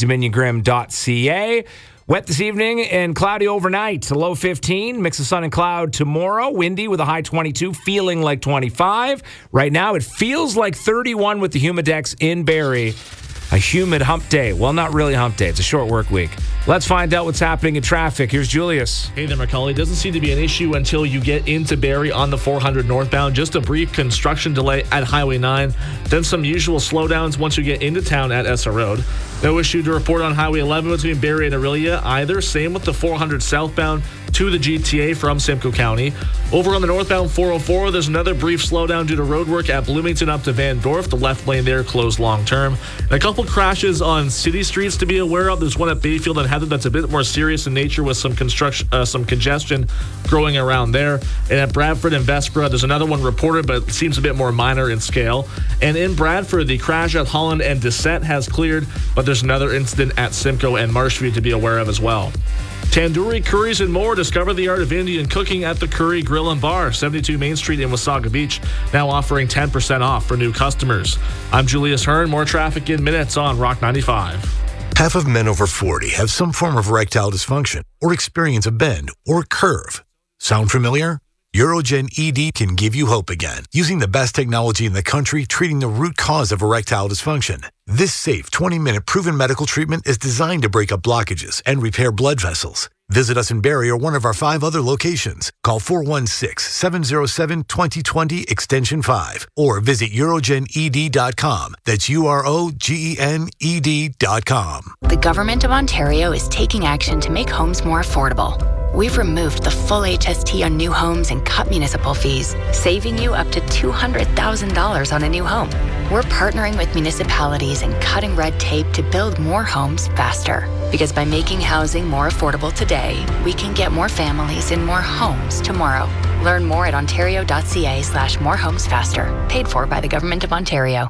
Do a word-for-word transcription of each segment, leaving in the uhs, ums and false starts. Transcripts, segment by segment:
dominion grim dot c a. Wet this evening and cloudy overnight. A low fifteen. Mix of sun and cloud tomorrow. Windy with a high twenty-two. Feeling like twenty-five. Right now it feels like thirty-one with the Humidex in Barrie. A humid hump day. Well, not really hump day. It's a short work week. Let's find out what's happening in traffic. Here's Julius. Hey there, Macaulay. Doesn't seem to be an issue until you get into Barrie on the four hundred northbound. Just a brief construction delay at Highway nine. Then some usual slowdowns once you get into town at Essa Road. No issue to report on Highway eleven between Barrie and Orillia either. Same with the four hundred southbound to the G T A from Simcoe County. Over on the northbound four oh four, there's another brief slowdown due to road work at Bloomington up to Van Dorf. The left lane there closed long term. And a couple crashes on city streets to be aware of. There's one at Bayfield and Heather that's a bit more serious in nature with some construction, uh, some congestion growing around there. And at Bradford and Vespera, there's another one reported, but it seems a bit more minor in scale. And in Bradford, the crash at Holland and Descent has cleared, but there's another incident at Simcoe and Marshview to be aware of as well. Tandoori curries and more. Discover the art of Indian cooking at the Curry Grill and Bar, seventy-two Main Street in Wasaga Beach, now offering ten percent off for new customers. I'm Julius Hearn. More traffic in minutes on Rock ninety-five. Half of men over forty have some form of erectile dysfunction or experience a bend or curve. Sound familiar? Urogen E D can give you hope again, using the best technology in the country treating the root cause of erectile dysfunction. This safe twenty-minute proven medical treatment is designed to break up blockages and repair blood vessels. Visit us in Barrie or one of our five other locations. Call four one six, seven zero seven, two zero two zero extension five or visit urogen e d dot com. That's U R O G E N E D dot com. The Government of Ontario is taking action to make homes more affordable. We've removed the full H S T on new homes and cut municipal fees, saving you up to two hundred thousand dollars on a new home. We're partnering with municipalities and cutting red tape to build more homes faster. Because by making housing more affordable today, we can get more families in more homes tomorrow. Learn more at ontario.ca slash more homes faster. Paid for by the Government of Ontario.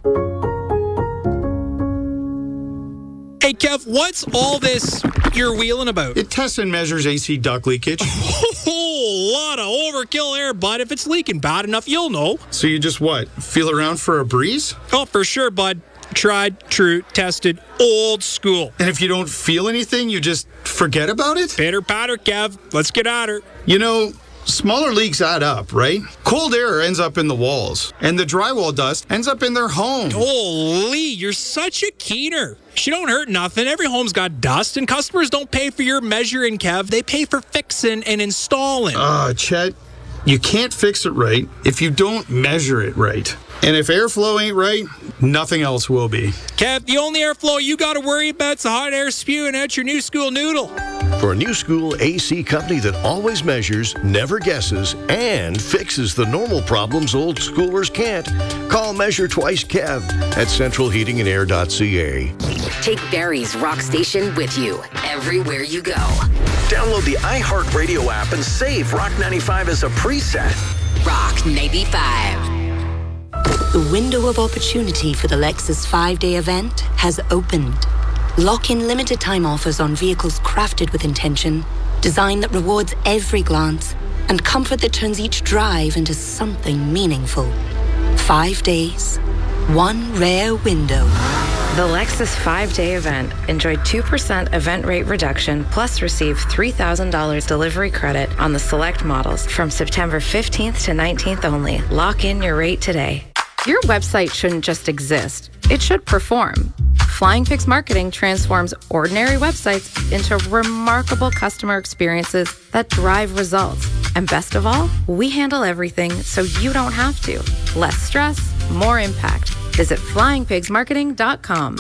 Hey, Kev, what's all this you're wheeling about? It tests and measures A C duct leakage. A whole lot of overkill there, bud. If it's leaking bad enough, you'll know. So you just what? Feel around for a breeze? Oh, for sure, bud. Tried, true, tested, old school. And if you don't feel anything, you just forget about it? Pitter patter, Kev. Let's get at her. You know, smaller leaks add up, right? Cold air ends up in the walls, and the drywall dust ends up in their home. Holy, you're such a keener. She don't hurt nothing. Every home's got dust, and customers don't pay for your measuring, Kev. They pay for fixing and installing. Ah, uh, Chet, you can't fix it right if you don't measure it right. And if airflow ain't right, nothing else will be. Kev, the only airflow you got to worry about is the hot air spewing out your new school noodle. For a new school A C company that always measures, never guesses, and fixes the normal problems old schoolers can't, call Measure Twice Kev at central heating and air dot c a. Take Barrie's Rock Station with you everywhere you go. Download the iHeartRadio app and save Rock ninety-five as a preset. Rock ninety-five. The window of opportunity for the Lexus five-day event has opened. Lock in limited time offers on vehicles crafted with intention, design that rewards every glance, and comfort that turns each drive into something meaningful. Five days, one rare window. The Lexus five-day event. Enjoy two percent event rate reduction, plus receive three thousand dollars delivery credit on the select models from September fifteenth to nineteenth only. Lock in your rate today. Your website shouldn't just exist. It should perform. Flying Pigs Marketing transforms ordinary websites into remarkable customer experiences that drive results. And best of all, we handle everything so you don't have to. Less stress, more impact. Visit flying pigs marketing dot com.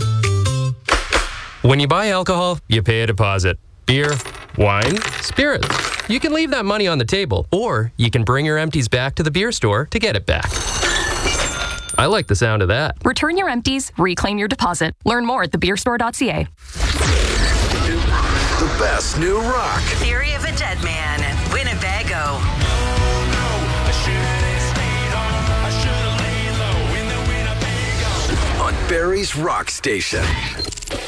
When you buy alcohol, you pay a deposit. Beer, wine, spirits. You can leave that money on the table, or you can bring your empties back to the beer store to get it back. I like the sound of that. Return your empties, reclaim your deposit. Learn more at the beer store dot c a. The best new rock. Theory of a Dead Man, Winnebago. On Barrie's Rock Station.